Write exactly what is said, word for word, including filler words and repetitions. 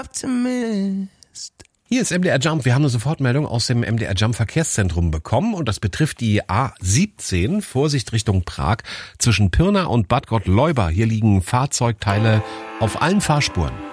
Optimist. Hier ist M D R Jump. Wir haben eine Sofortmeldung aus dem M D R Jump Verkehrszentrum bekommen und das betrifft die A siebzehn, Vorsicht Richtung Prag, zwischen Pirna und Bad Gottleuba. Hier liegen Fahrzeugteile auf allen Fahrspuren.